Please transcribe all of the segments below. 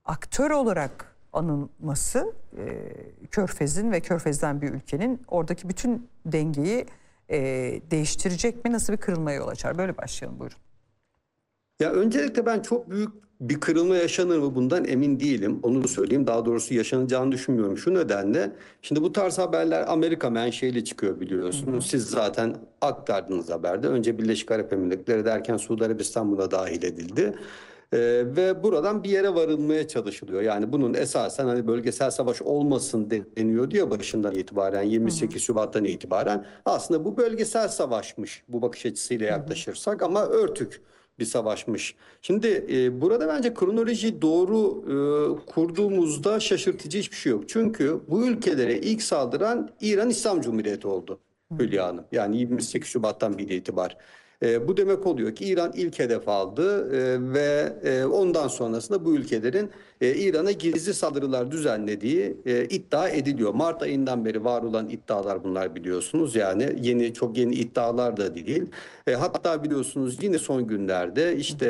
aktör olarak anılması Körfez'in ve Körfez'den bir ülkenin oradaki bütün dengeyi değiştirecek mi? Nasıl bir kırılmaya yol açar? Böyle başlayalım, buyurun. Ya öncelikle ben çok büyük bir kırılma yaşanır mı bundan emin değilim. Onu da söyleyeyim. Daha doğrusu yaşanacağını düşünmüyorum. Şu nedenle şimdi bu tarz haberler Amerika menşeli çıkıyor biliyorsunuz. Siz zaten aktardınız haberde. Önce Birleşik Arap Emirlikleri derken Suudi Arabistan buna dahil edildi. Ve buradan bir yere varılmaya çalışılıyor. Yani bunun esasen hani bölgesel savaş olmasın deniyor diye başından itibaren 28 Şubat'tan itibaren aslında bu bölgesel savaşmış bu bakış açısıyla yaklaşırsak ama örtük bir savaşmış. Şimdi burada bence kronolojiyi doğru kurduğumuzda şaşırtıcı hiçbir şey yok. Çünkü bu ülkelere ilk saldıran İran İslam Cumhuriyeti oldu Hülya Hanım. Yani 28 Şubat'tan bir itibar. Bu demek oluyor ki İran ilk hedef aldı ve ondan sonrasında bu ülkelerin İran'a gizli saldırılar düzenlediği iddia ediliyor. Mart ayından beri var olan iddialar bunlar biliyorsunuz. Yani çok yeni iddialar da değil. Hatta biliyorsunuz yine son günlerde işte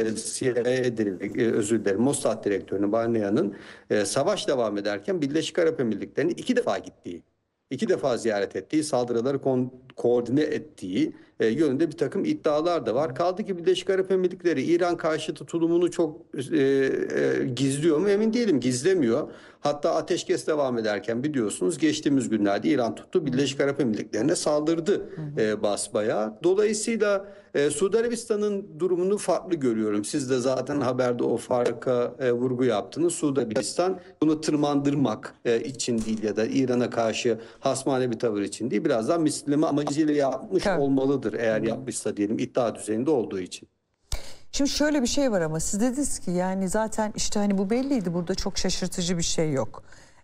özür dilerim Mossad Direktörü Barneya'nın savaş devam ederken Birleşik Arap Emirlikleri'ne 2 defa gittiği, 2 defa ziyaret ettiği, saldırıları koordine ettiği yönünde bir takım iddialar da var. Kaldı ki Birleşik Arap Emirlikleri İran karşıtı tutumunu çok gizliyor mu emin değilim. Gizlemiyor. Hatta ateşkes devam ederken biliyorsunuz geçtiğimiz günlerde İran tuttu Birleşik Arap Emirlikleri'ne saldırdı basbayağı. Dolayısıyla Suudi Arabistan'ın durumunu farklı görüyorum. Siz de zaten haberde o farka vurgu yaptınız. Suudi Arabistan bunu tırmandırmak için değil ya da İran'a karşı hasmane bir tavır için değil. Birazdan misleme amacıyla yapmış olmalıdır eğer yapmışsa diyelim iddia düzeyinde olduğu için. Şimdi şöyle bir şey var ama siz dediniz ki yani zaten işte hani bu belliydi, burada çok şaşırtıcı bir şey yok.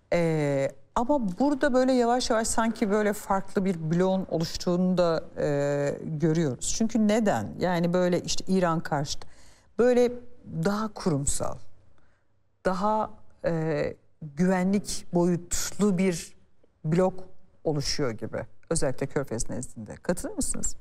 Ama burada böyle yavaş yavaş sanki böyle farklı bir bloğun oluştuğunu da görüyoruz. Çünkü neden? Yani böyle işte İran karşıtı böyle daha kurumsal, daha güvenlik boyutlu bir blok oluşuyor gibi. Özellikle Körfez nezdinde. Katılır mısınız?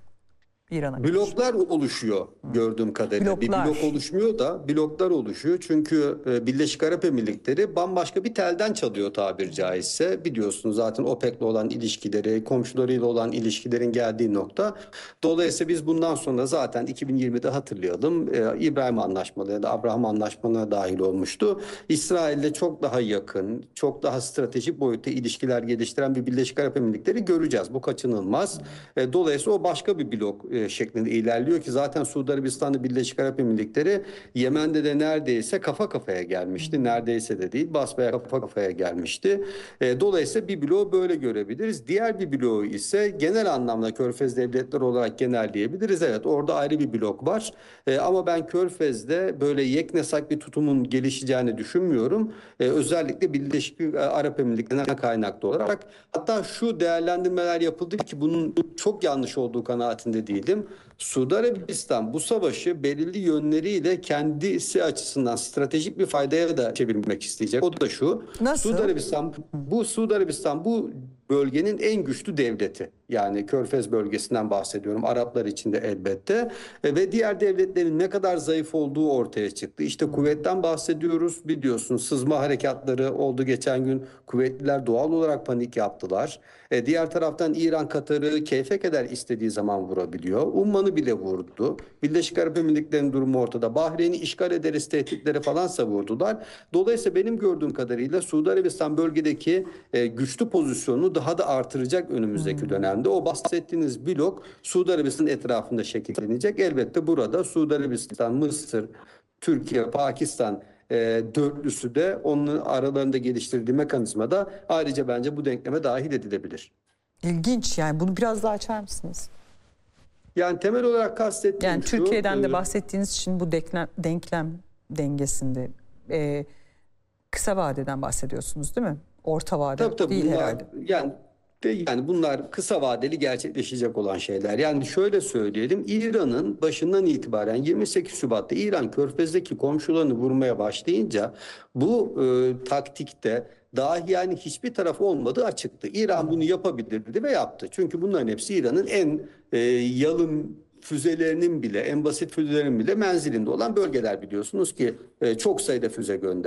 Bloklar oluşuyor gördüğüm kadarıyla. Bir blok oluşmuyor da bloklar oluşuyor. Çünkü Birleşik Arap Emirlikleri bambaşka bir telden çalıyor tabiri caizse. Biliyorsunuz zaten OPEC'le olan ilişkileri, komşularıyla olan ilişkilerin geldiği nokta. Dolayısıyla biz bundan sonra zaten 2020'de hatırlayalım İbrahim Anlaşmaları ya da Abraham Anlaşmalarına dahil olmuştu. İsrail'le çok daha yakın, çok daha stratejik boyutta ilişkiler geliştiren bir Birleşik Arap Emirlikleri göreceğiz. Bu kaçınılmaz. Dolayısıyla o başka bir blok şeklinde ilerliyor ki zaten Suudi Arabistan'da Birleşik Arap Emirlikleri Yemen'de de neredeyse kafa kafaya gelmişti. Neredeyse de değil, basbaya kafa kafaya gelmişti. Dolayısıyla bir bloğu böyle görebiliriz. Diğer bir bloğu ise genel anlamda Körfez devletleri olarak genelleyebiliriz. Evet, orada ayrı bir blok var. Ama ben Körfez'de böyle yeknesak bir tutumun gelişeceğini düşünmüyorum. Özellikle Birleşik Arap Emirlikleri'nden kaynaklı olarak. Hatta şu değerlendirmeler yapıldı ki bunun çok yanlış olduğu kanaatinde değilim. Suudi Arabistan bu savaşı belirli yönleriyle kendisi açısından stratejik bir faydaya da çevirmek isteyecek. O da şu. Nasıl? Suudi Arabistan bu bölgenin en güçlü devleti. Yani Körfez bölgesinden bahsediyorum. Araplar için de elbette. Ve diğer devletlerin ne kadar zayıf olduğu ortaya çıktı. İşte kuvvetten bahsediyoruz. Biliyorsunuz sızma harekatları oldu geçen gün. Kuvvetliler doğal olarak panik yaptılar. Diğer taraftan İran Katar'ı keyfe kadar istediği zaman vurabiliyor. Umman'ı bile vurdu. Birleşik Arap Emirlikleri'nin durumu ortada. Bahreyn'i işgal ederiz tehditleri falan savurdular. Dolayısıyla benim gördüğüm kadarıyla Suudi Arabistan bölgedeki güçlü pozisyonunu daha da artıracak önümüzdeki dönemde. O bahsettiğiniz blok Suudi Arabistan etrafında şekillenecek. Elbette burada Suudi Arabistan, Mısır, Türkiye, Pakistan dörtlüsü de onun aralarında geliştirdiği mekanizmada ayrıca bence bu denkleme dahil edilebilir. İlginç, yani bunu biraz daha açar mısınız? Yani temel olarak kastettiğim yani şu. Türkiye'den de bahsettiğiniz için bu denklem dengesinde kısa vadeden bahsediyorsunuz değil mi? Orta vade tabii, değil bunlar, herhalde. Yani bunlar kısa vadeli gerçekleşecek olan şeyler. Yani şöyle söyleyelim, İran'ın başından itibaren 28 Şubat'ta İran Körfez'deki komşularını vurmaya başlayınca bu taktikte dahi yani hiçbir tarafı olmadığı açıktı. İran bunu yapabilirdi ve yaptı. Çünkü bunların hepsi İran'ın en yalın füzelerinin bile, en basit füzelerinin bile menzilinde olan bölgeler biliyorsunuz ki çok sayıda füze gönderdi.